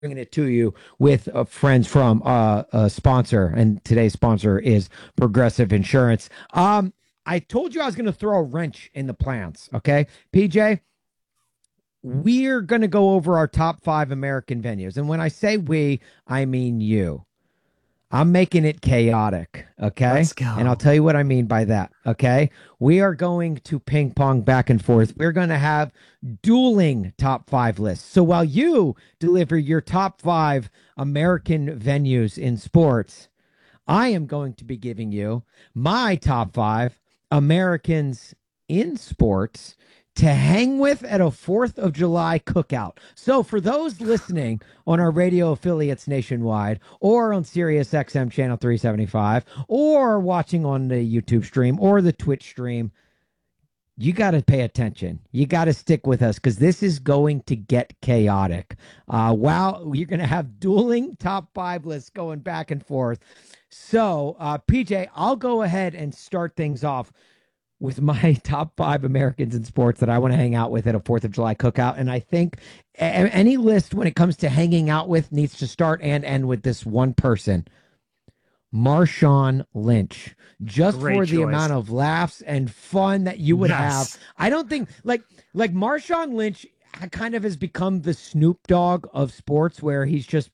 bringing it to you with friends from a sponsor, and today's sponsor is Progressive Insurance. I told you I was going to throw a wrench in the plans. Okay, PJ, we're going to go over our top five American venues, and when I say we, I mean you. I'm making it chaotic, okay? Let's And I'll go. tell you what I mean by that, okay? We are going to ping pong back and forth. We're going to have dueling top five lists. So while you deliver your top five American venues in sports, I am going to be giving you my top five Americans in sports to hang with at a 4th of July cookout. So, for those listening on our radio affiliates nationwide or on Sirius XM channel 375 or watching on the YouTube stream or the Twitch stream, you got to pay attention. You got to stick with us because this is going to get chaotic. Wow, you're going to have dueling top five lists going back and forth. So, PJ, I'll go ahead and start things off with my top five Americans in sports that I want to hang out with at a 4th of July cookout. And I think any list when it comes to hanging out with needs to start and end with this one person, Marshawn Lynch, just Great for the choice. amount of laughs and fun that you would have. Yes. I don't think like Marshawn Lynch kind of has become the Snoop Dogg of sports, where he's just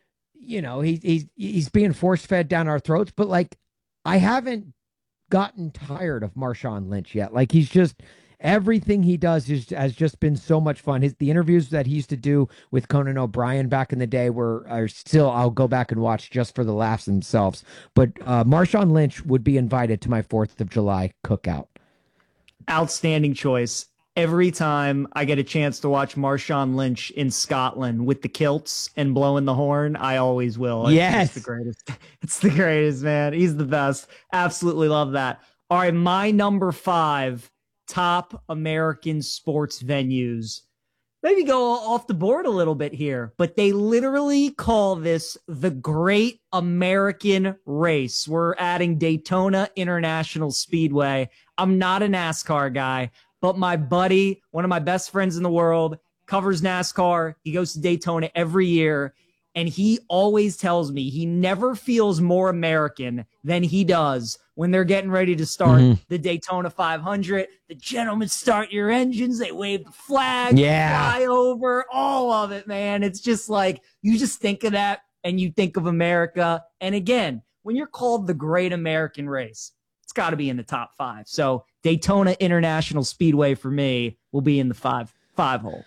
he's being force fed down our throats. But like, I haven't gotten tired of Marshawn Lynch yet. Like, he's just everything he does has just been so much fun. The interviews that he used to do with Conan O'Brien back in the day are still, I'll go back and watch just for the laughs themselves. But Marshawn Lynch would be invited to my 4th of July cookout. Outstanding choice. Every time I get a chance to watch Marshawn Lynch in Scotland with the kilts and blowing the horn, I always will. It's the Yes. greatest. It's the greatest, man. He's the best. Absolutely love that. All right, my number five top American sports venues. Maybe go off the board a little bit here, but they literally call this the Great American Race. We're adding Daytona International Speedway. I'm not a NASCAR guy, but my buddy, one of my best friends in the world, covers NASCAR. He goes to Daytona every year, and he always tells me he never feels more American than he does when they're getting ready to start Hmm. the Daytona 500. The gentlemen start your engines, they wave the flag, Yeah. fly over, all of it, man. It's just like you just think of that and you think of America. And again, when you're called the Great American Race, it's got to be in the top five. So Daytona International Speedway for me will be in the five hole.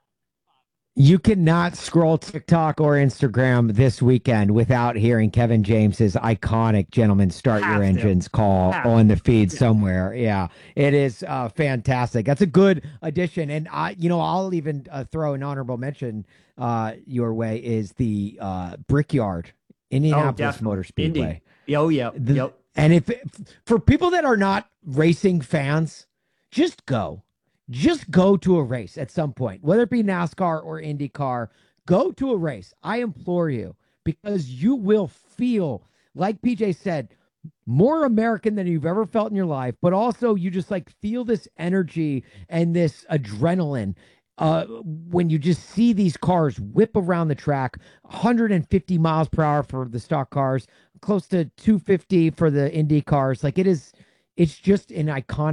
You cannot scroll TikTok or Instagram this weekend without hearing Kevin James's iconic "Gentlemen, Start Your Have to. Engines" call Have on the to. feed Yeah. somewhere. Yeah, it is fantastic. That's a good addition, and I'll even throw an honorable mention your way is the Brickyard Oh, Indianapolis definitely. Motor Indy. Speedway. Oh, yep. The, Yep. and if for people that are not racing fans, just go. Just go to a race at some point, whether it be NASCAR or IndyCar. Go to a race. I implore you, because you will feel, like PJ said, more American than you've ever felt in your life, but also you just like feel this energy and this adrenaline when you just see these cars whip around the track, 150 miles per hour for the stock cars, close to 250 for the Indy cars. Like, it's just an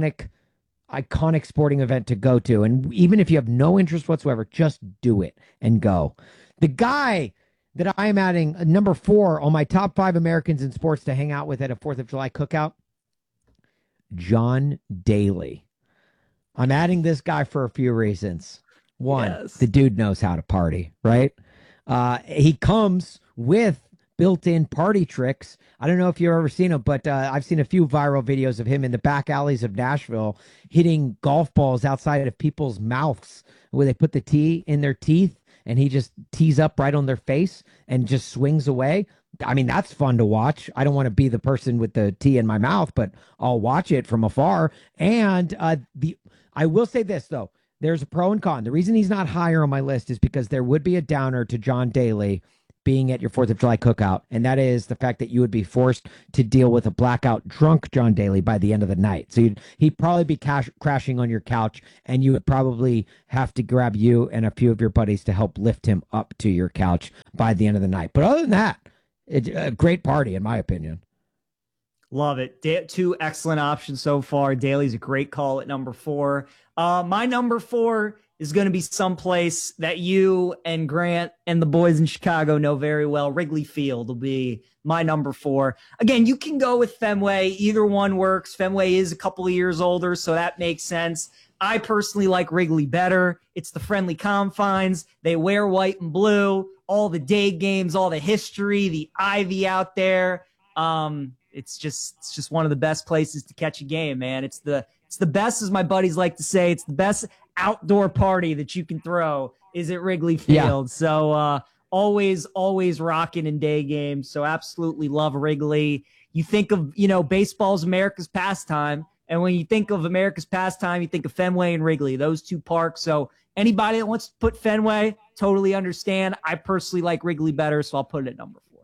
iconic sporting event to go to. And even if you have no interest whatsoever, just do it and go. The guy that I am adding number four on my top five Americans in sports to hang out with at a 4th of July cookout, John Daly. I'm adding this guy for a few reasons. One, the Yes. dude knows how to party, right? He comes with built-in party tricks. I don't know if you've ever seen him, but I've seen a few viral videos of him in the back alleys of Nashville hitting golf balls outside of people's mouths, where they put the tee in their teeth and he just tees up right on their face and just swings away. I mean, that's fun to watch. I don't want to be the person with the tea in my mouth, but I'll watch it from afar. And the I will say this though, there's a pro and con. The reason he's not higher on my list is because there would be a downer to John Daly being at your 4th of July cookout, and that is the fact that you would be forced to deal with a blackout drunk John Daly by the end of the night. So he'd probably be crashing on your couch, and you would probably have to grab you and a few of your buddies to help lift him up to your couch by the end of the night. But other than that, it's a great party, in my opinion. Love it. Two excellent options so far. Daly's a great call at number 4. My number 4 is going to be someplace that you and Grant and the boys in Chicago know very well. Wrigley Field will be my number 4. Again, you can go with Fenway. Either one works. Fenway is a couple of years older, so that makes sense. I personally like Wrigley better. It's the friendly confines. They wear white and blue. All the day games, all the history, the ivy out there. It's just one of the best places to catch a game, man. It's the best, as my buddies like to say. It's the best outdoor party that you can throw is at Wrigley Field. Yeah. So always rocking in day games. So absolutely love Wrigley. You think of, baseball's America's pastime. And when you think of America's pastime, you think of Fenway and Wrigley, those two parks. So anybody that wants to put Fenway, totally understand. I personally like Wrigley better, so I'll put it at number 4.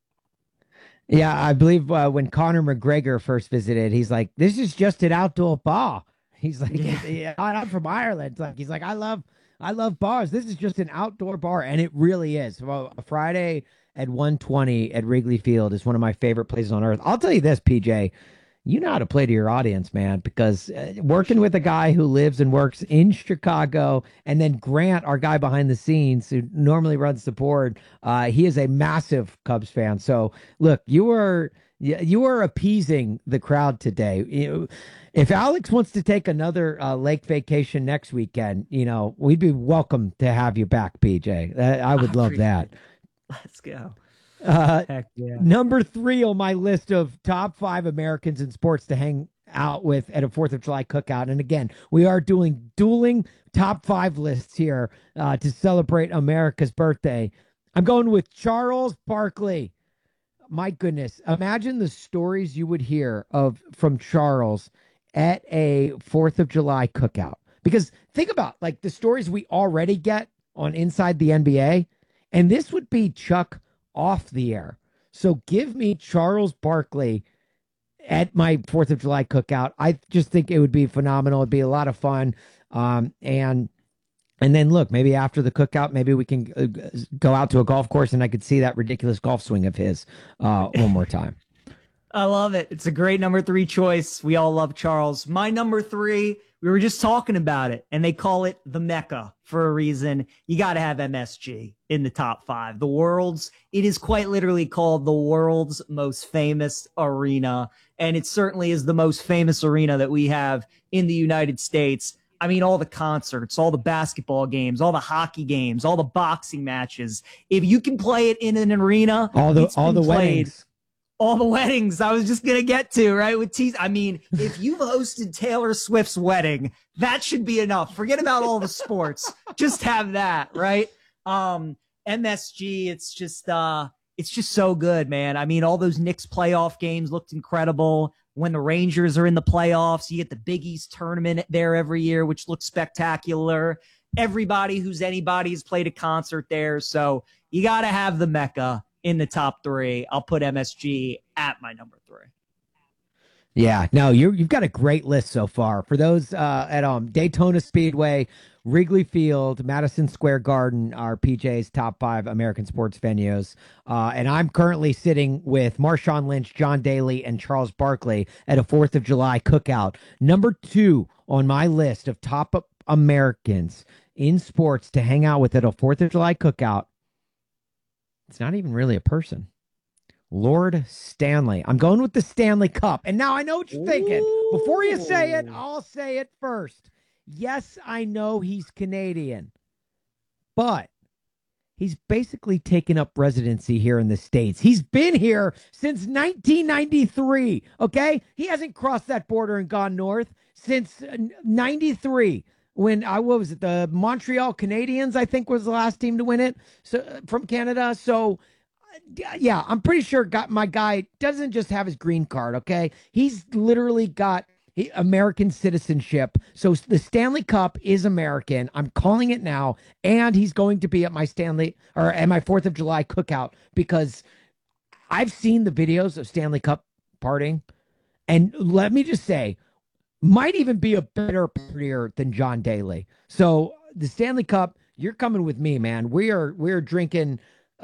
Yeah, I believe when Conor McGregor first visited, he's like, "This is just an outdoor bar." He's like, yeah. "I'm from Ireland." He's like, I love bars. This is just an outdoor bar," and it really is. Well, a Friday at 1:20 at Wrigley Field is one of my favorite places on earth. I'll tell you this, PJ. You know how to play to your audience, man, because working with a guy who lives and works in Chicago, and then Grant, our guy behind the scenes who normally runs the board, he is a massive Cubs fan. So look, you are appeasing the crowd today. If Alex wants to take another lake vacation next weekend, we'd be welcome to have you back, PJ. I would love that. Let's go. Heck yeah. Number 3 on my list of top 5 Americans in sports to hang out with at a 4th of July cookout. And again, we are doing dueling top 5 lists here to celebrate America's birthday. I'm going with Charles Barkley. My goodness, imagine the stories you would hear from Charles at a 4th of July cookout. Because think about the stories we already get on Inside the NBA, and this would be Chuck off the air. So give me Charles Barkley at my 4th of July cookout. I just think it would be phenomenal. It'd be a lot of fun. And then look, maybe after the cookout, maybe we can go out to a golf course and I could see that ridiculous golf swing of his one more time. I love it. It's a great number 3 choice. We all love Charles. My number 3, we were just talking about it, and they call it the Mecca for a reason. You got to have MSG in the top 5. It is quite literally called the world's most famous arena, and it certainly is the most famous arena that we have in the United States. I mean, all the concerts, all the basketball games, all the hockey games, all the boxing matches. If you can play it in an arena, all the weddings. All the weddings I was just going to get to, right? I mean, if you've hosted Taylor Swift's wedding, that should be enough. Forget about all the sports. Just have that, right? MSG, it's just so good, man. I mean, all those Knicks playoff games looked incredible. When the Rangers are in the playoffs, you get the Big East tournament there every year, which looks spectacular. Everybody who's anybody has played a concert there. So you got to have the Mecca in the top 3. I'll put MSG at my number 3. Yeah, no, you've got a great list so far. For those at Daytona Speedway, Wrigley Field, Madison Square Garden are PJ's top 5 American sports venues. And I'm currently sitting with Marshawn Lynch, John Daly, and Charles Barkley at a 4th of July cookout. Number 2 on my list of top Americans in sports to hang out with at a 4th of July cookout. It's not even really a person. Lord Stanley. I'm going with the Stanley Cup. And now I know what you're thinking. Before you say it, I'll say it first. Yes, I know he's Canadian, but he's basically taken up residency here in the States. He's been here since 1993, okay? He hasn't crossed that border and gone north since 93. When what was it? The Montreal Canadiens, I think, was the last team to win it. So from Canada. So yeah, I'm pretty sure my guy doesn't just have his green card. Okay. He's literally got American citizenship. So the Stanley Cup is American. I'm calling it now, and he's going to be at my Stanley or at my 4th of July cookout because I've seen the videos of Stanley Cup partying, and let me just say, might even be a better partier than John Daly. So the Stanley Cup, you're coming with me, man. We're drinking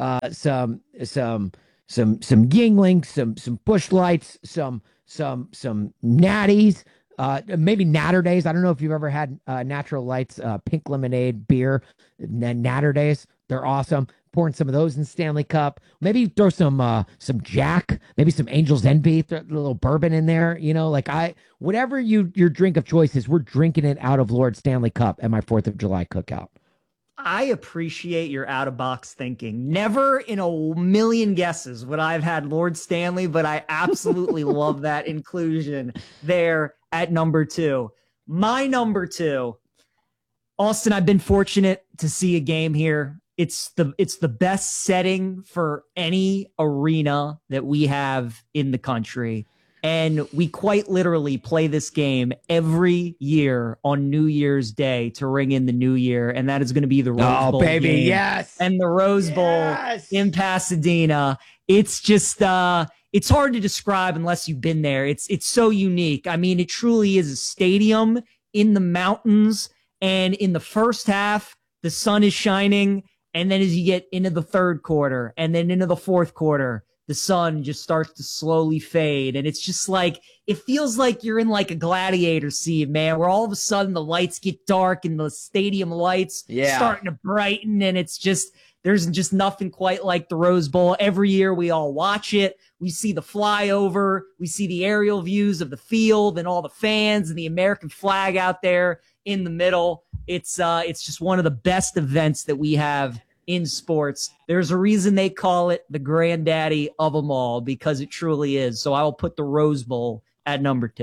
some Yingling, some Busch Lights, some natties, maybe Natter Days. I don't know if you've ever had Natural Lights pink lemonade beer, Natter Days. They're awesome. Pouring some of those in Stanley Cup. Maybe throw some Jack, maybe some Angel's Envy, throw a little bourbon in there. You know, like whatever your drink of choice is, we're drinking it out of Lord Stanley Cup at my 4th of July cookout. I appreciate your out of box thinking. Never in a million guesses would I've had Lord Stanley, but I absolutely love that inclusion there at number 2. My number 2, Austin, I've been fortunate to see a game here. It's the best setting for any arena that we have in the country. And we quite literally play this game every year on New Year's Day to ring in the new year. And that is going to be the Rose Bowl baby, game. yes. And the Rose Bowl in Pasadena. It's just it's hard to describe unless you've been there. It's so unique. I mean, it truly is a stadium in the mountains. And in the first half, the sun is shining. And then as you get into the third quarter and then into the fourth quarter, the sun just starts to slowly fade. And it's just like, it feels like you're in like a gladiator scene, man, where all of a sudden the lights get dark and the stadium lights starting to brighten. And it's just, there's just nothing quite like the Rose Bowl. Every year we all watch it. We see the flyover. We see the aerial views of the field and all the fans and the American flag out there in the middle. It's just one of the best events that we have in sports. There's a reason they call it the granddaddy of them all, because it truly is. So I will put the Rose Bowl at number 2.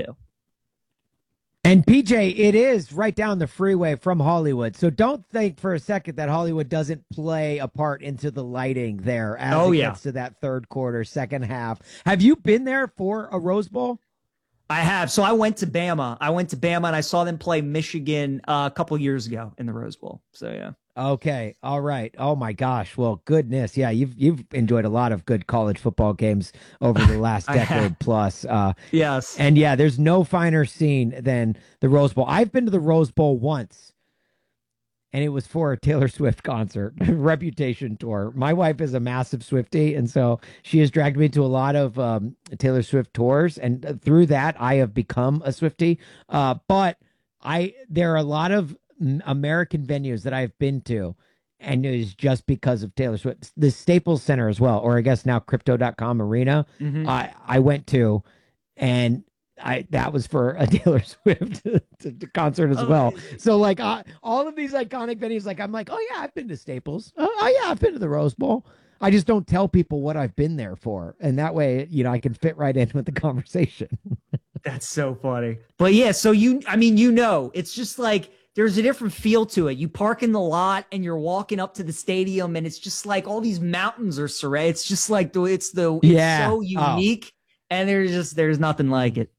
And PJ, it is right down the freeway from Hollywood. So don't think for a second that Hollywood doesn't play a part into the lighting there as it gets to that third quarter, second half. Have you been there for a Rose Bowl? I have. So I went to Bama. And I saw them play Michigan a couple years ago in the Rose Bowl. So yeah. Okay. All right. Oh my gosh. Well, goodness. Yeah, you've enjoyed a lot of good college football games over the last decade plus. Yes. And yeah, there's no finer scene than the Rose Bowl. I've been to the Rose Bowl once, and it was for a Taylor Swift concert, Reputation tour. My wife is a massive Swiftie, and so she has dragged me to a lot of Taylor Swift tours, and through that, I have become a Swiftie. But there are a lot of American venues that I've been to, and it is just because of Taylor Swift. The Staples Center as well, or I guess now Crypto.com Arena, I went to, and that was for a Taylor Swift concert as well. So like all of these iconic venues, like I'm like, oh yeah, I've been to Staples. Oh yeah, I've been to the Rose Bowl. I just don't tell people what I've been there for, and that way, I can fit right in with the conversation. That's so funny. But yeah, so it's just like, there's a different feel to it. You park in the lot and you're walking up to the stadium, and it's just like all these mountains are surrounded. It's just like it's so unique, and there's nothing like it.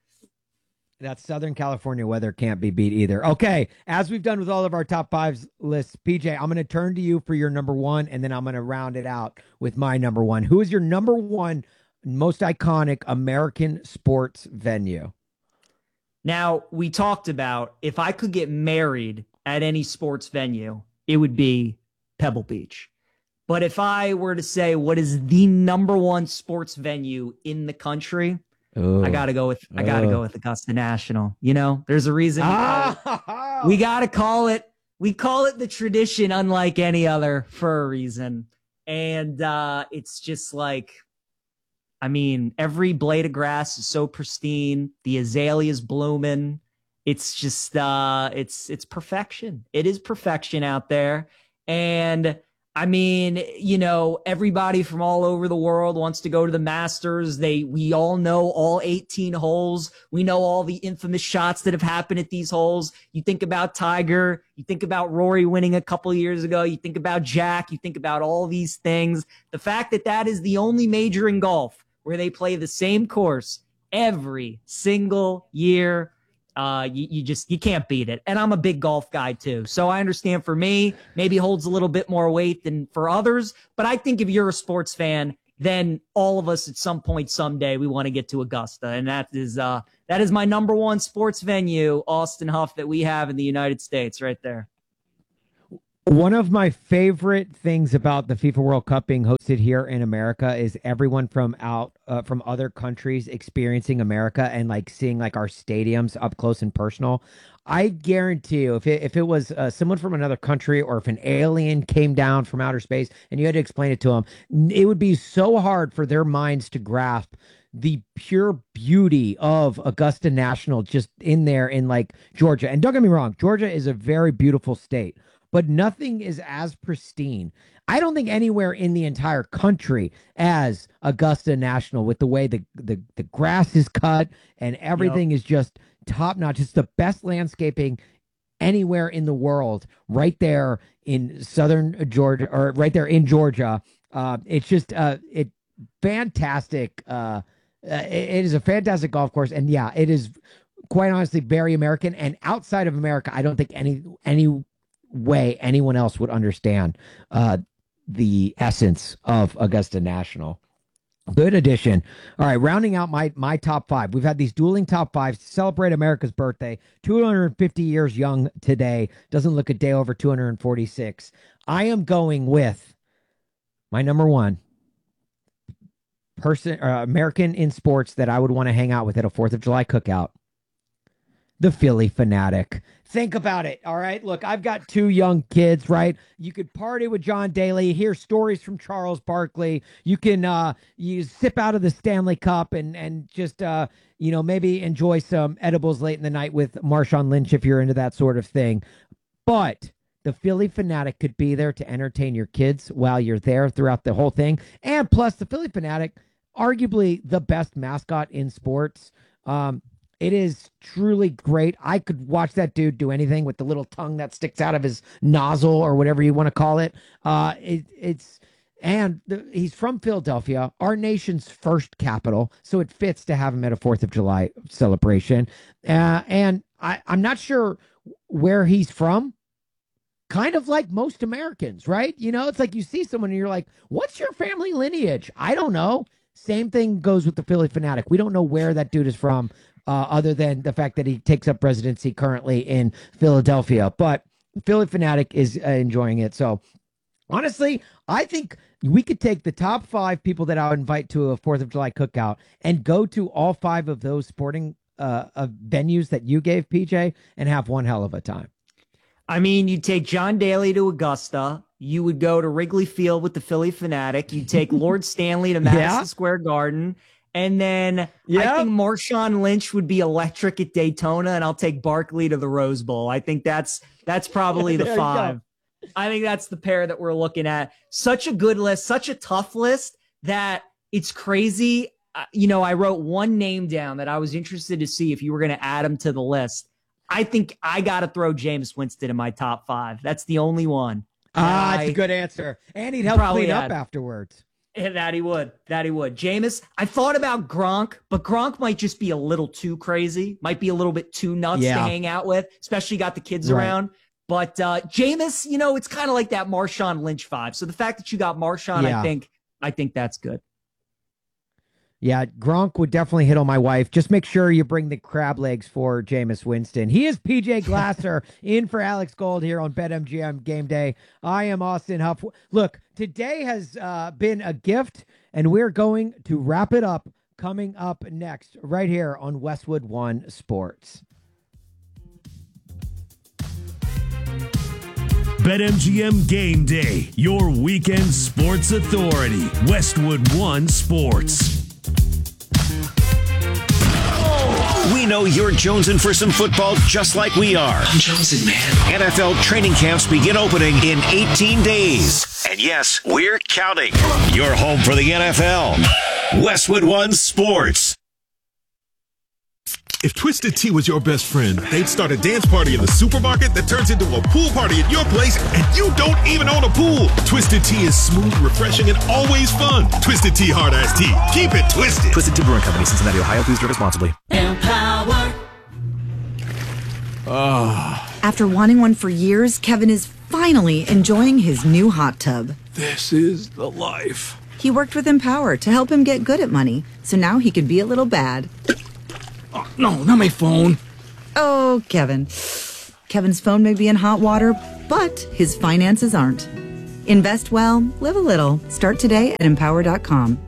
That Southern California weather can't be beat either. Okay, as we've done with all of our top 5 lists, PJ, I'm going to turn to you for your number 1, and then I'm going to round it out with my number 1. Who is your number 1 most iconic American sports venue? Now, we talked about if I could get married at any sports venue, it would be Pebble Beach. But if I were to say what is the number 1 sports venue in the country, I gotta go with Augusta National. There's a reason we gotta call it. We call it the tradition, unlike any other, for a reason. And it's just like, every blade of grass is so pristine. The azaleas blooming. It's just, it's perfection. It is perfection out there. And everybody from all over the world wants to go to the Masters. We all know all 18 holes. We know all the infamous shots that have happened at these holes. You think about Tiger. You think about Rory winning a couple years ago. You think about Jack. You think about all these things. The fact that is the only major in golf where they play the same course every single year. You can't beat it. And I'm a big golf guy too. So I understand for me, maybe holds a little bit more weight than for others. But I think if you're a sports fan, then all of us at some point someday we want to get to Augusta. And that is my number one sports venue, Austin Huff, that we have in the United States right there. One of my favorite things about the FIFA World Cup being hosted here in America is everyone from other countries experiencing America and like seeing like our stadiums up close and personal. I guarantee you, if it was someone from another country, or if an alien came down from outer space and you had to explain it to them, it would be so hard for their minds to grasp the pure beauty of Augusta National just in there in like Georgia. And don't get me wrong, Georgia is a very beautiful state, but nothing is as pristine. I don't think anywhere in the entire country as Augusta National, with the way the grass is cut and everything is just top notch. It's the best landscaping anywhere in the world, right there in southern Georgia, or right there in Georgia. It's just fantastic. It is a fantastic golf course, and yeah, it is quite honestly very American. And outside of America, I don't think any way anyone else would understand the essence of Augusta National. Good addition. All right, rounding out my top five. We've had these dueling top fives to celebrate America's birthday. 250 years young today. Doesn't look a day over 246. I am going with my number one person, American in sports that I would want to hang out with at a 4th of July cookout. The Phillie Phanatic. Think about it. All right. Look, I've got 2 young kids, right? You could party with John Daly, hear stories from Charles Barkley. You can you sip out of the Stanley Cup and just maybe enjoy some edibles late in the night with Marshawn Lynch if you're into that sort of thing. But the Phillie Phanatic could be there to entertain your kids while you're there throughout the whole thing. And plus, the Phillie Phanatic, arguably the best mascot in sports. It is truly great. I could watch that dude do anything with the little tongue that sticks out of his nozzle or whatever you want to call it. He's from Philadelphia, our nation's first capital, so it fits to have him at a 4th of July celebration. And I'm not sure where he's from. Kind of like most Americans, right? You know, it's like you see someone and you're like, what's your family lineage? I don't know. Same thing goes with the Phillie Phanatic. We don't know where that dude is from. Other than the fact that he takes up residency currently in Philadelphia. But Phillie Phanatic is enjoying it. So, honestly, I think we could take the top 5 people that I would invite to a 4th of July cookout and go to all 5 of those sporting venues that you gave, PJ, and have one hell of a time. I mean, you take John Daly to Augusta. You would go to Wrigley Field with the Phillie Phanatic. You take Lord Stanley to Madison Square Garden. And then I think Marshawn Lynch would be electric at Daytona, and I'll take Barkley to the Rose Bowl. I think that's probably the 5. I think that's the pair that we're looking at. Such a good list, such a tough list that it's crazy. I wrote one name down that I was interested to see if you were going to add him to the list. I think I got to throw Jameis Winston in my top 5. That's the only one. That's a good answer. And he'd help clean up afterwards. That he would. Jameis, I thought about Gronk, but Gronk might just be a little too crazy. Might be a little bit too nuts to hang out with, especially got the kids around. But Jameis, it's kind of like that Marshawn Lynch vibe. So the fact that you got Marshawn, I think that's good. Yeah, Gronk would definitely hit on my wife. Just make sure you bring the crab legs for Jameis Winston. He is PJ Glasser in for Alex Gold here on BetMGM Game Day. I am Austin Huff. Look, today has been a gift, and we're going to wrap it up coming up next right here on Westwood One Sports. BetMGM Game Day, your weekend sports authority. Westwood One Sports. We know you're jonesing for some football just like we are. I'm jonesing, man. NFL training camps begin opening in 18 days. And yes, we're counting. You're home for the NFL. Westwood One Sports. If Twisted Tea was your best friend, they'd start a dance party in the supermarket that turns into a pool party at your place, and you don't even own a pool. Twisted Tea is smooth, refreshing, and always fun. Twisted Tea Hard Iced Tea. Keep it twisted. Twisted Tea Brewing Company, Cincinnati, Ohio. Please drink responsibly. Empower. After wanting one for years, Kevin is finally enjoying his new hot tub. This is the life. He worked with Empower to help him get good at money, so now he could be a little bad. Oh, no, not my phone. Oh, Kevin. Kevin's phone may be in hot water, but his finances aren't. Invest well, live a little. Start today at empower.com.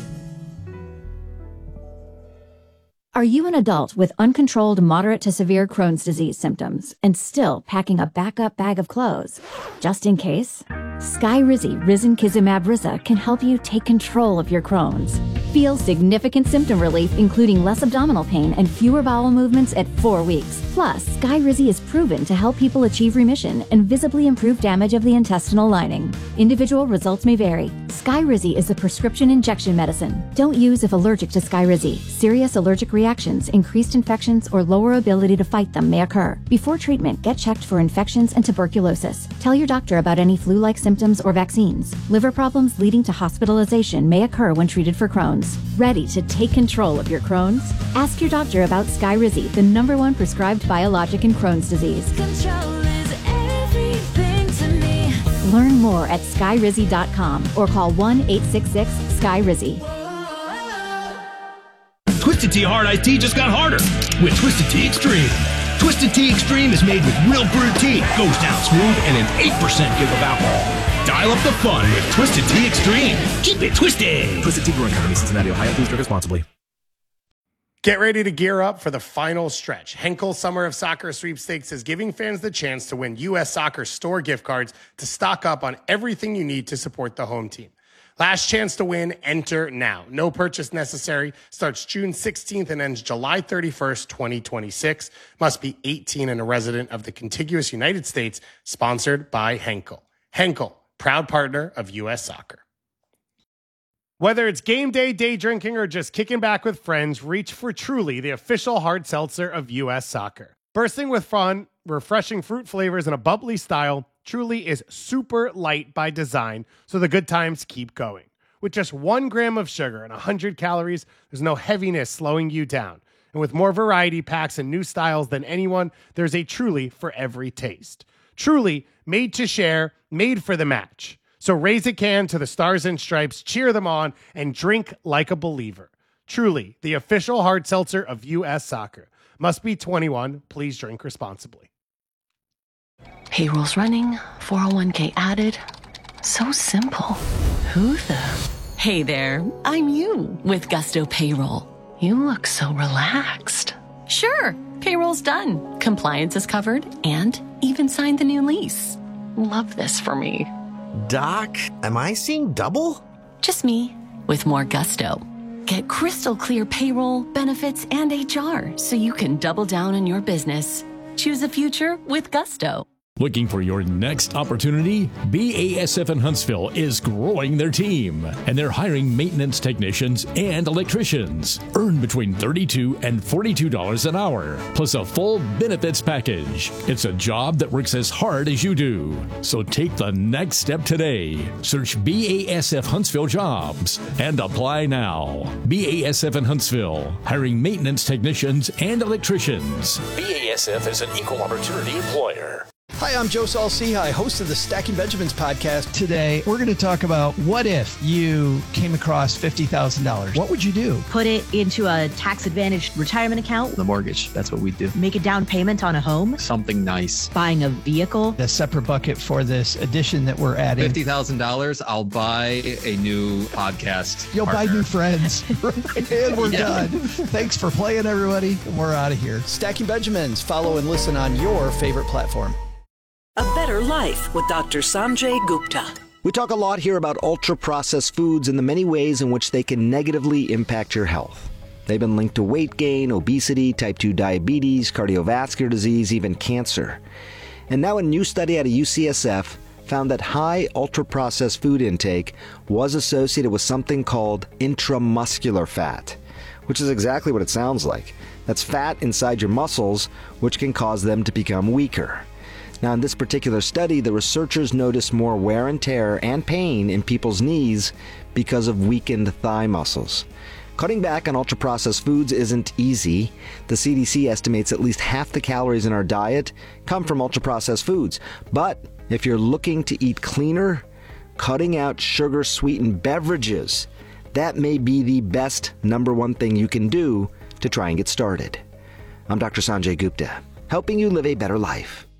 Are you an adult with uncontrolled moderate to severe Crohn's disease symptoms and still packing a backup bag of clothes? Just in case, Skyrizi Risankizumab Riza can help you take control of your Crohn's. Feel significant symptom relief, including less abdominal pain and fewer bowel movements at 4 weeks. Plus, Skyrizi is proven to help people achieve remission and visibly improve damage of the intestinal lining. Individual results may vary. Skyrizi is a prescription injection medicine. Don't use if allergic to Skyrizi. Serious allergic reactions, increased infections, or lower ability to fight them may occur. Before treatment, get checked for infections and tuberculosis. Tell your doctor about any flu-like symptoms or vaccines. Liver problems leading to hospitalization may occur when treated for Crohn's. Ready to take control of your Crohn's? Ask your doctor about Skyrizi, the #1 prescribed biologic in Crohn's disease. Control is everything to me. Learn more at skyrizi.com or call 1-866-SKYRIZI. Twisted Tea Hard Iced Tea just got harder with Twisted Tea Extreme. Twisted Tea Extreme is made with real brewed tea, goes down smooth, and an 8% give of alcohol. Dial up the fun with Twisted Tea Extreme. Keep it twisted. Twisted Tea Brewing Company, Cincinnati, Ohio. Please drink responsibly. Get ready to gear up for the final stretch. Henkel Summer of Soccer Sweepstakes is giving fans the chance to win U.S. Soccer store gift cards to stock up on everything you need to support the home team. Last chance to win, enter now. No purchase necessary. Starts June 16th and ends July 31st, 2026. Must be 18 and a resident of the contiguous United States. Sponsored by Henkel. Henkel, proud partner of U.S. Soccer. Whether it's game day, day drinking, or just kicking back with friends, reach for Truly, the official hard seltzer of U.S. Soccer. Bursting with fun, refreshing fruit flavors, and a bubbly style, Truly is super light by design, so the good times keep going. With just 1 gram of sugar and 100 calories, there's no heaviness slowing you down. And with more variety packs and new styles than anyone, there's a Truly for every taste. Truly, made to share, made for the match. So raise a can to the Stars and Stripes, cheer them on, and drink like a believer. Truly, the official hard seltzer of U.S. Soccer. Must be 21. Please drink responsibly. Payroll's running, 401k added. So simple. Who the? Hey there, I'm you with Gusto Payroll. You look so relaxed. Sure, payroll's done. Compliance is covered and even signed the new lease. Love this for me. Doc, am I seeing double? Just me with more gusto. Get crystal clear payroll, benefits, and HR so you can double down on your business. Choose a future with Gusto. Looking for your next opportunity? BASF in Huntsville is growing their team, and they're hiring maintenance technicians and electricians. Earn between $32 and $42 an hour, plus a full benefits package. It's a job that works as hard as you do. So take the next step today. Search BASF Huntsville Jobs and apply now. BASF in Huntsville, hiring maintenance technicians and electricians. BASF is an equal opportunity employer. Hi, I'm Joe Saul-Sehy, host of the Stacking Benjamins podcast. Today, we're going to talk about what if you came across $50,000? What would you do? Put it into a tax-advantaged retirement account. The mortgage, that's what we do. Make a down payment on a home. Something nice. Buying a vehicle. A separate bucket for this addition that we're adding. $50,000, I'll buy a new podcast You'll partner. buy new friends. And we're done. Thanks for playing, everybody. We're out of here. Stacking Benjamins. Follow and listen on your favorite platform. A Better Life with Dr. Sanjay Gupta. We talk a lot here about ultra-processed foods and the many ways in which they can negatively impact your health. They've been linked to weight gain, obesity, type 2 diabetes, cardiovascular disease, even cancer. And now a new study out of UCSF found that high ultra-processed food intake was associated with something called intramuscular fat, which is exactly what it sounds like. That's fat inside your muscles, which can cause them to become weaker. Now, in this particular study, the researchers noticed more wear and tear and pain in people's knees because of weakened thigh muscles. Cutting back on ultra-processed foods isn't easy. The CDC estimates at least half the calories in our diet come from ultra-processed foods. But if you're looking to eat cleaner, cutting out sugar-sweetened beverages, that may be the best number one thing you can do to try and get started. I'm Dr. Sanjay Gupta, helping you live a better life.